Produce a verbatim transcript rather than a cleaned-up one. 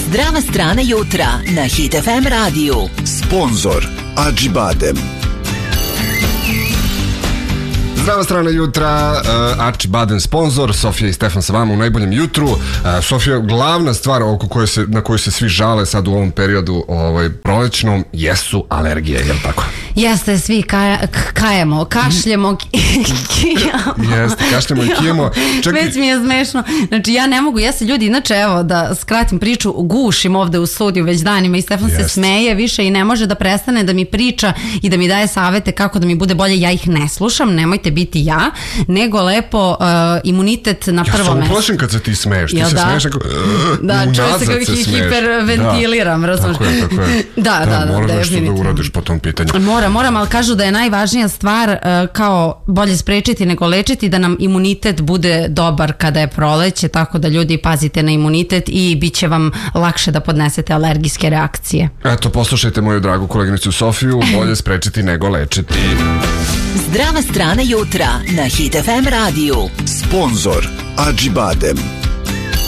Zdrava strana jutra na Hit F M radiju. Sponzor Acibadem. Zdrava strana jutra, uh, Acibadem sponzor, Sofija i Stefan sa vama u najboljem jutru. Uh, Sofija, glavna stvar oko koje se, na koju se svi žale sad u ovom periodu ovaj, prolećnom jesu alergije, je li tako? Jeste, svi kaja, kajemo, kašljemo, kijamo. Jeste, kašljemo i kijemo. Čekaj. Već mi je smešno. Znači ja ne mogu, ja se ljudi, inače evo da skratim priču, gušim ovde u studiju već danima i Stefan Jest. se smeje više i ne može da prestane da mi priča i da mi daje savete kako da mi bude bolje. Ja ih ne slušam, nemojte biti ja, nego lepo uh, imunitet na prvo mesto. Ja sam uplašen kad se ti smeješ, ti ja, se da? smeješ neko, da, čuje se kako ih hiperventiliram, da. razumiješ? Tako je, tako je. Da, da, da, moraš nešto definitivno. da uradiš po tom pitanju. Moram, moram, ali kažu da je najvažnija stvar uh, kao bolje sprečiti nego lečiti, da nam imunitet bude dobar kada je proleće, tako da ljudi pazite na imunitet i bit će vam lakše da podnesete alergijske reakcije. Eto, poslušajte moju dragu koleginicu Sofiju, bolje sprečiti nego lečiti. Zdrava strana jutra na Hit F M radiju. Sponzor Acibadem.